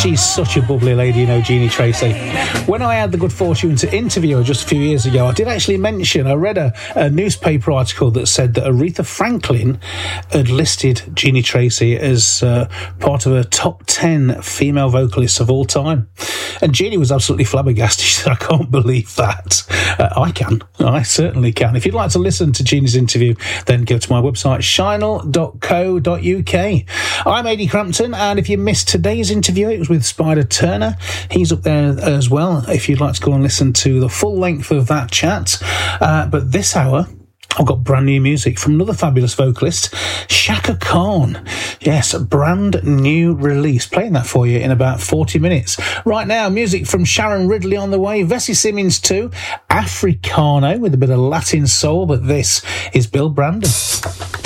She's such a bubbly lady, you know, Jeanie Tracy. When I had the good fortune to interview her just a few years ago, I did actually mention, I read a newspaper article that said that Aretha Franklin had listed Jeanie Tracy as part of her top 10 female vocalists of all time. And Jeanie was absolutely flabbergasted. She said, I can't believe that. I can. I certainly can. If you'd like to listen to Jeanie's interview, then go to my website, shinel.co.uk. I'm Ady Crampton, and if you missed today's interview, it was with Spider Turner. He's up there as well, if you'd like to go and listen to the full length of that chat. But this hour, I've got brand new music from another fabulous vocalist, Chaka Khan. Yes, a brand new release. Playing that for you in about 40 minutes. Right now, music from Sharon Ridley on the way, Vesey Simmons too, Africano with a bit of Latin soul, but this is Bill Brandon.